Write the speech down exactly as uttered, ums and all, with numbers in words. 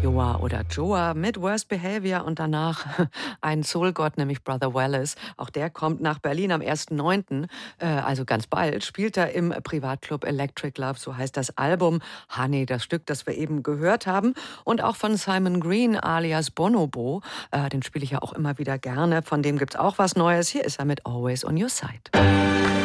Joa oder Joa mit Worst Behavior und danach ein Soulgott, nämlich Brother Wallace. Auch der kommt nach Berlin am ersten neunten Äh, also ganz bald, spielt er im Privatclub Electric Love, so heißt das Album. Honey, das Stück, das wir eben gehört haben. Und auch von Simon Green alias Bonobo, äh, den spiele ich ja auch immer wieder gerne. Von dem gibt's auch was Neues. Hier ist er mit Always on Your Side.